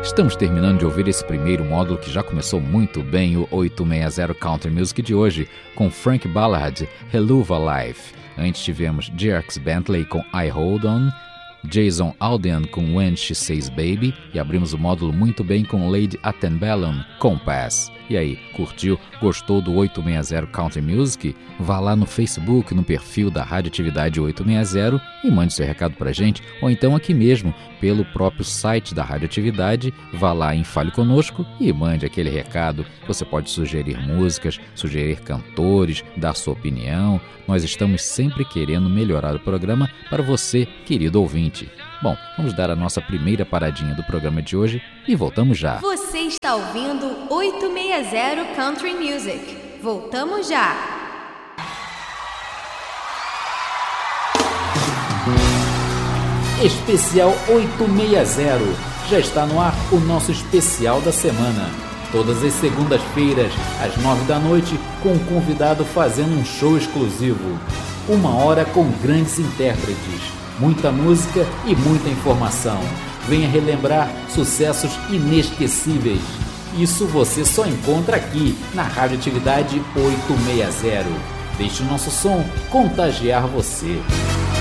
Estamos terminando de ouvir esse primeiro módulo que já começou muito bem, o 860 Country Music de hoje, com Frank Ballard, Helluva Life. Antes tivemos Dierks Bentley com I Hold On, Jason Aldean com When She Says Baby, e abrimos o módulo muito bem com Lady Antebellum, Compass. E aí, curtiu? Gostou do 860 Country Music? Vá lá no Facebook, no perfil da Radioatividade 860 e mande seu recado pra gente, ou então aqui mesmo, pelo próprio site da Radioatividade, vá lá em Fale Conosco e mande aquele recado. Você pode sugerir músicas, sugerir cantores, dar sua opinião. Nós estamos sempre querendo melhorar o programa para você, querido ouvinte. Bom, vamos dar a nossa primeira paradinha do programa de hoje e voltamos já. Você está ouvindo 860 Country Music. Voltamos já. Especial 860. Já está no ar o nosso especial da semana. Todas as segundas-feiras, às 9 da noite, com um convidado fazendo um show exclusivo. 1 hora com grandes intérpretes. Muita música e muita informação. Venha relembrar sucessos inesquecíveis. Isso você só encontra aqui na Radioatividade 860. Deixe o nosso som contagiar você.